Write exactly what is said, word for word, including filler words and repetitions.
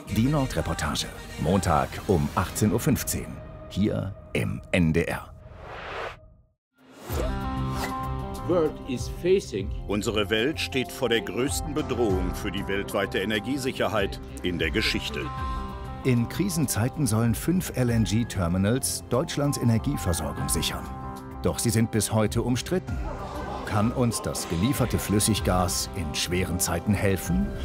Die Nordreportage. Montag um achtzehn Uhr fünfzehn. Hier im N D R. Unsere Welt steht vor der größten Bedrohung für die weltweite Energiesicherheit in der Geschichte. In Krisenzeiten sollen fünf L N G-Terminals Deutschlands Energieversorgung sichern. Doch sie sind bis heute umstritten. Kann uns das gelieferte Flüssiggas in schweren Zeiten helfen